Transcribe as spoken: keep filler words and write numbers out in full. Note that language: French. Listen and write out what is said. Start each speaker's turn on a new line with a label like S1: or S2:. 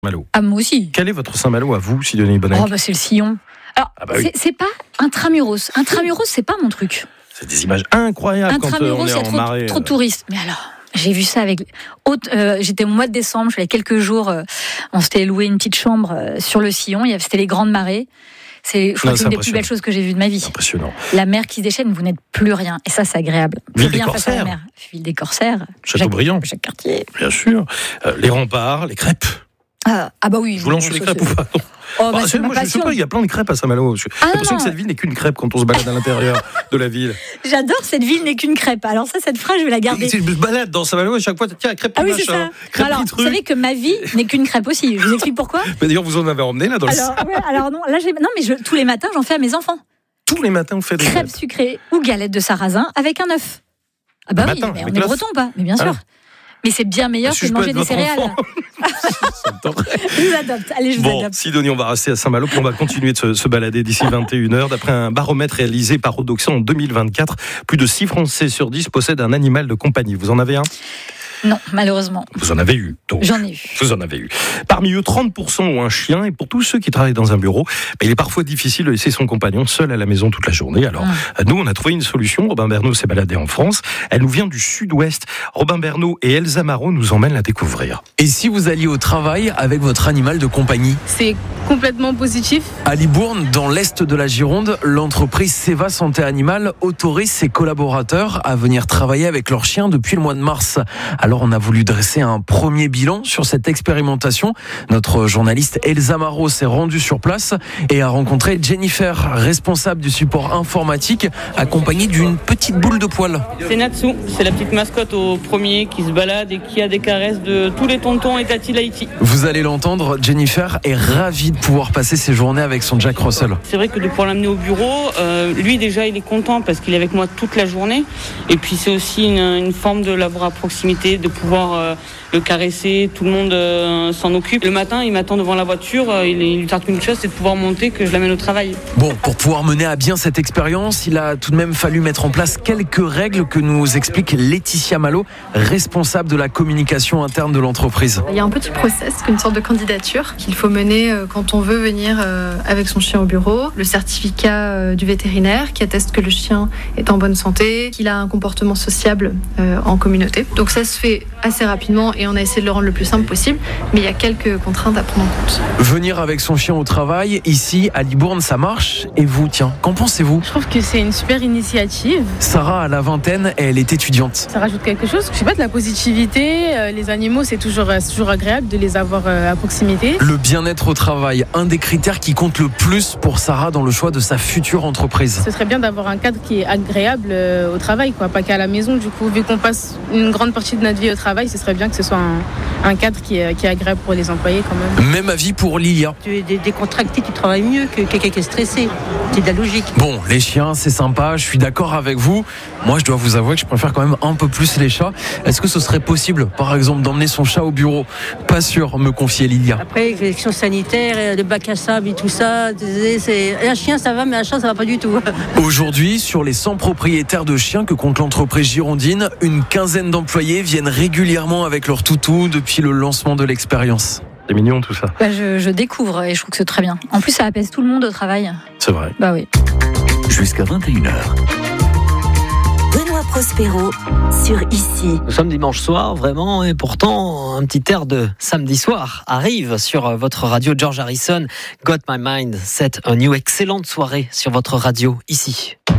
S1: Malo.
S2: Ah, moi aussi.
S1: Quel est votre Saint-Malo à vous, Sidonie Bonnec?
S2: Oh, bah, c'est le sillon. Alors,
S1: ah bah oui.
S2: c'est, c'est pas intramuros. Intramuros, c'est pas mon truc.
S1: C'est des images incroyables quand euh, on est
S2: Intramuros, il y a
S1: en
S2: trop,
S1: marée.
S2: trop de touristes. Mais alors, j'ai vu ça avec. Haute, euh, j'étais au mois de décembre, je suis allée quelques jours. Euh, on s'était loué une petite chambre euh, sur le sillon. Il y avait, c'était les grandes marées. C'est, je crois
S1: Non,
S2: que c'est une des plus belles choses que j'ai vues de ma vie.
S1: Impressionnant.
S2: La mer qui se déchaîne, vous n'êtes plus rien. Et ça, c'est agréable.
S1: Ville
S2: Plus
S1: des
S2: rien face à la
S1: Corsaires.
S2: mer. Ville des Corsaires.
S1: Châteaubriand.
S2: Jacques, Jacques Cartier.
S1: Bien sûr. Euh, les remparts, les crêpes.
S2: Ah, ah bah oui.
S1: Je vous lance sur les crêpes ou pas?
S2: Oh, bah,
S1: Ah,
S2: c'est ma
S1: moi, je sais
S2: passion.
S1: pas, il y a plein de crêpes à Saint-Malo. J'ai
S2: Ah,
S1: l'impression
S2: non,
S1: que
S2: non.
S1: cette ville n'est qu'une crêpe quand on se balade à l'intérieur de la ville.
S2: J'adore cette ville n'est qu'une crêpe. Alors ça, cette phrase, je vais la garder.
S1: Je me balade dans Saint-Malo à chaque fois, tiens, crêpe
S2: Ah
S1: tout
S2: oui, c'est
S1: machin,
S2: ça.
S1: crêpe
S2: Alors,
S1: petit
S2: vous
S1: truc.
S2: savez que ma vie n'est qu'une crêpe aussi. Je vous explique pourquoi.
S1: Mais d'ailleurs, vous en avez emmené là dans le
S2: Alors, ouais, alors non, là, j'ai... non, mais je... tous les matins, j'en fais à mes enfants.
S1: Tous les matins, on fait des
S2: Crêpes
S1: crêpes.
S2: sucrées ou galettes de sarrasin avec un œuf. Ah bah
S1: Le
S2: oui,
S1: matin,
S2: mais on
S1: avec
S2: est
S1: l'œuf.
S2: bretons ou pas? Mais bien sûr.
S1: Alors.
S2: Mais c'est bien meilleur
S1: Si
S2: que
S1: je
S2: de
S1: peux
S2: manger
S1: être
S2: des
S1: votre
S2: céréales.
S1: enfant. Ça me tenterait.
S2: Je vous adopte. Allez, je vous
S1: Bon,
S2: adopte.
S1: Sidonie, on va rester à Saint-Malo, puis on va continuer de se, se balader d'ici vingt et une heures. D'après un baromètre réalisé par Odoxa en deux mille vingt-quatre, plus de six Français sur dix possèdent un animal de compagnie. Vous en avez un?
S2: Non, malheureusement.
S1: Vous en avez eu, donc.
S2: J'en ai eu.
S1: Vous en avez eu. Parmi eux, trente pour cent ont un chien, et pour tous ceux qui travaillent dans un bureau, bah, il est parfois difficile de laisser son compagnon seul à la maison toute la journée. Alors,
S2: Ah.
S1: nous, on a trouvé une solution. Robin Bernot s'est baladé en France. Elle nous vient du sud-ouest. Robin Bernot et Elsa Marot nous emmènent la découvrir.
S3: Et si vous alliez au travail avec votre animal de compagnie?
S4: C'est complètement positif.
S3: À Libourne, dans l'est de la Gironde, l'entreprise Seva Santé Animale autorise ses collaborateurs à venir travailler avec leur chien depuis le mois de mars. Alors on a voulu dresser un premier bilan sur cette expérimentation. Notre journaliste Elsa Marot s'est rendue sur place et a rencontré Jennifer, responsable du support informatique, accompagnée d'une petite boule de poils.
S4: C'est Natsu, c'est la petite mascotte au premier qui se balade et qui a des caresses de tous les tontons et tati Laïti.
S3: Vous allez l'entendre, Jennifer est ravie de pouvoir passer ses journées avec son Jack Russell.
S4: C'est vrai que de pouvoir l'amener au bureau, euh, lui déjà il est content parce qu'il est avec moi toute la journée. Et puis c'est aussi une, une forme de l'avoir à proximité, de pouvoir euh, le caresser, tout le monde euh, s'en occupe. Le matin il m'attend devant la voiture, euh, il, il lui tarde qu'une chose, c'est de pouvoir monter, que je l'amène au travail.
S3: Bon, pour pouvoir mener à bien cette expérience, il a tout de même fallu mettre en place quelques règles que nous explique Laetitia Malo, responsable de la communication interne de l'entreprise.
S5: Il y a un petit process, une sorte de candidature qu'il faut mener euh, quand on veut venir euh, avec son chien au bureau. Le certificat euh, du vétérinaire qui atteste que le chien est en bonne santé, qu'il a un comportement sociable euh, en communauté. Donc ça se fait assez rapidement et on a essayé de le rendre le plus simple possible, mais il y a quelques contraintes à prendre en compte.
S3: Venir avec son chien au travail, ici à Libourne, ça marche. Et vous, tiens, qu'en pensez-vous?
S4: Je trouve que c'est une super initiative.
S3: Sarah a la vingtaine et elle est étudiante.
S4: Ça rajoute quelque chose, je sais pas, de la positivité. Euh, les animaux, c'est toujours, euh, c'est toujours agréable de les avoir euh, à proximité.
S3: Le bien-être au travail, un des critères qui compte le plus pour Sarah dans le choix de sa future entreprise.
S4: Ce serait bien d'avoir un cadre qui est agréable euh, au travail, quoi, pas qu'à la maison. Du coup, vu qu'on passe une grande partie de notre vie au travail, ce serait bien que ce soit un, un cadre qui est, qui est agréable pour les employés quand même.
S3: Même avis pour Lilia.
S6: Tu es dé- décontracté, tu travailles mieux que quelqu'un qui est stressé. C'est de la logique.
S3: Bon, les chiens, c'est sympa, je suis d'accord avec vous. Moi, je dois vous avouer que je préfère quand même un peu plus les chats. Est-ce que ce serait possible, par exemple, d'emmener son chat au bureau? Pas sûr, me confiait Lilia.
S6: Après, les questions sanitaires, euh, le bac à sable et tout ça, c'est, c'est... un chien ça va, mais un chat ça va pas du tout.
S3: Aujourd'hui, sur les cent propriétaires de chiens que compte l'entreprise girondine, une quinzaine d'employés viennent régulièrement avec leur toutou depuis le lancement de l'expérience.
S1: C'est mignon tout ça.
S2: Bah, je, je découvre et je trouve que c'est très bien. En plus, ça apaise tout le monde au travail.
S1: C'est vrai.
S2: Bah oui.
S7: Jusqu'à vingt et une heures.
S8: Benoît Prospero sur Ici.
S9: Nous sommes dimanche soir, vraiment, et pourtant, un petit air de samedi soir arrive sur votre radio. George Harrison, Got My Mind, c'est une excellente soirée sur votre radio, ici.